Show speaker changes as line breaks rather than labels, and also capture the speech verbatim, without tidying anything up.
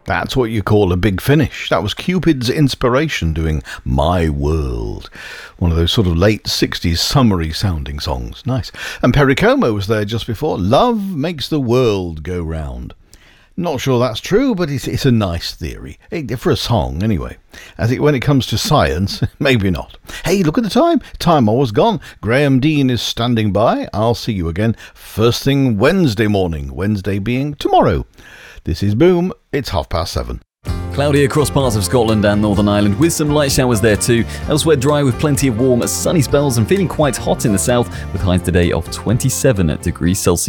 That's what you call a big finish. That was Cupid's Inspiration doing My World. One of those sort of late sixties summery sounding songs. Nice. And Perry Como was there just before. Love makes the world go round. Not sure that's true, but it's, it's a nice theory. For a song, anyway. I think when it comes to science, maybe not. Hey, look at the time. Time almost gone. Graham Dean is standing by. I'll see you again first thing Wednesday morning. Wednesday being tomorrow. This is Boom. It's half past seven.
Cloudy across parts of Scotland and Northern Ireland with some light showers there too. Elsewhere dry with plenty of warm, sunny spells and feeling quite hot in the south with highs today of twenty-seven degrees Celsius.